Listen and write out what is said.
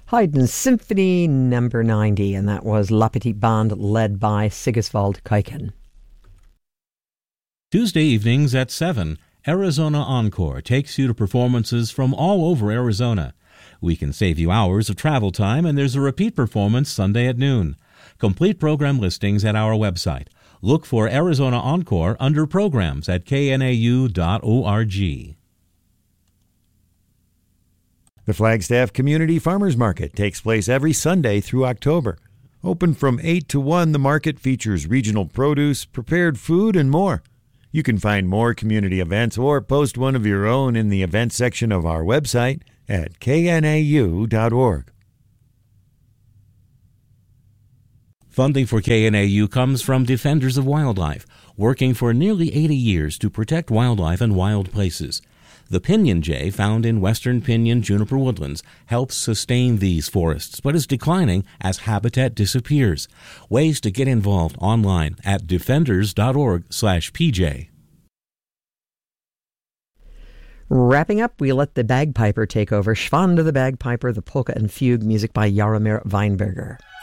Haydn Symphony number 90, and that was La Petite Bande led by Sigiswald Kuiken. Tuesday evenings at 7, Arizona Encore takes you to performances from all over Arizona. We can save you hours of travel time, and there's a repeat performance Sunday at noon. Complete program listings at our website. Look for Arizona Encore under Programs at knau.org. The Flagstaff Community Farmers Market takes place every Sunday through October. Open from 8 to 1, the market features regional produce, prepared food, and more. You can find more community events or post one of your own in the events section of our website at knau.org. Funding for KNAU comes from Defenders of Wildlife, working for nearly 80 years to protect wildlife and wild places. The pinyon jay, found in western pinyon juniper woodlands, helps sustain these forests, but is declining as habitat disappears. Ways to get involved online at defenders.org/PJ. Wrapping up, we let the bagpiper take over. Schwanda the Bagpiper, the polka and fugue, music by Jaromir Weinberger.